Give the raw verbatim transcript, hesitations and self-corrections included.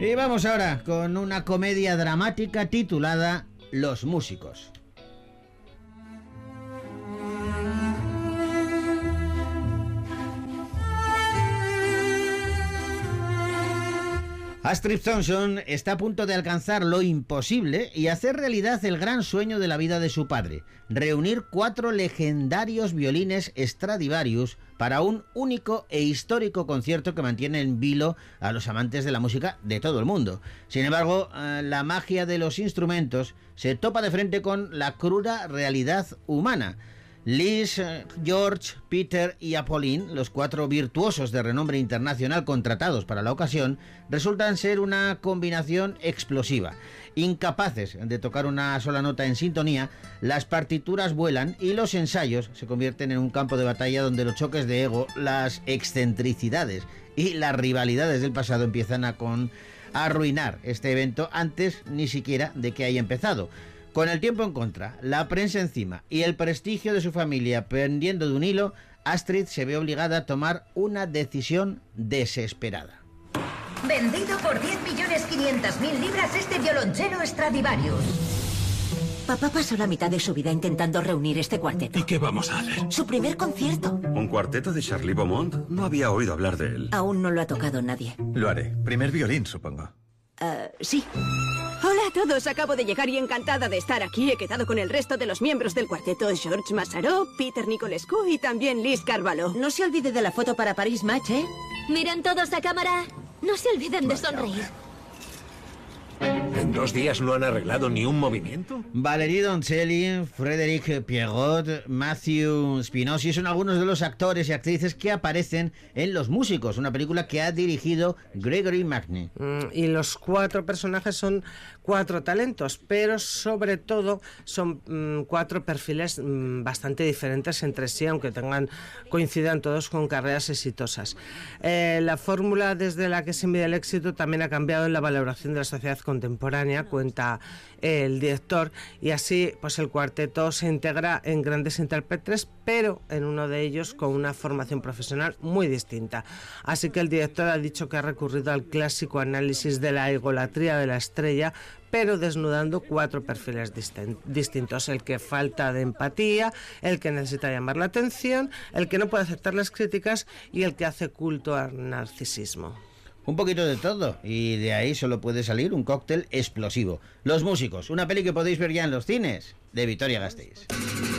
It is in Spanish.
Y vamos ahora con una comedia dramática titulada Los músicos. Astrid Thompson está a punto de alcanzar lo imposible y hacer realidad el gran sueño de la vida de su padre, reunir cuatro legendarios violines Stradivarius para un único e histórico concierto que mantiene en vilo a los amantes de la música de todo el mundo. Sin embargo, la magia de los instrumentos se topa de frente con la cruda realidad humana. Liz, George, Peter y Apolline, los cuatro virtuosos de renombre internacional contratados para la ocasión, resultan ser una combinación explosiva. Incapaces de tocar una sola nota en sintonía, las partituras vuelan y los ensayos se convierten en un campo de batalla donde los choques de ego, las excentricidades y las rivalidades del pasado empiezan a, con, a arruinar este evento antes ni siquiera de que haya empezado. Con el tiempo en contra, la prensa encima y el prestigio de su familia pendiendo de un hilo, Astrid se ve obligada a tomar una decisión desesperada. Vendido por diez millones quinientas mil libras este violonchelo Stradivarius. Papá pasó la mitad de su vida intentando reunir este cuarteto. ¿Y qué vamos a hacer? Su primer concierto. ¿Un cuarteto de Charlie Beaumont? No había oído hablar de él. Aún no lo ha tocado nadie. Lo haré. Primer violín, supongo. Uh, sí. Hola a todos, acabo de llegar y encantada de estar aquí. He quedado con el resto de los miembros del cuarteto: George Massaró, Peter Nicolescu y también Liz Carvalho. No se olvide de la foto para Paris Match, ¿eh? Miren todos a cámara. No se olviden de sonreír. ¿En dos días no han arreglado ni un movimiento? Valérie Donzelli, Frédéric Pierrot, Matthew Spinosi son algunos de los actores y actrices que aparecen en Los músicos, una película que ha dirigido Gregory Magney. Mm, y los cuatro personajes son cuatro talentos, pero sobre todo son mm, cuatro perfiles mm, bastante diferentes entre sí, aunque tengan coincidan todos con carreras exitosas. Eh, la fórmula desde la que se mide el éxito también ha cambiado en la valoración de la sociedad contemporánea, cuenta el director, y así pues el cuarteto se integra en grandes intérpretes, pero en uno de ellos con una formación profesional muy distinta. Así que el director ha dicho que ha recurrido al clásico análisis de la egolatría de la estrella, pero desnudando cuatro perfiles distin- distintos: el que falta de empatía, el que necesita llamar la atención, el que no puede aceptar las críticas y el que hace culto al narcisismo. Un poquito de todo, y de ahí solo puede salir un cóctel explosivo. Los músicos, una peli que podéis ver ya en los cines, de Vitoria Gasteiz.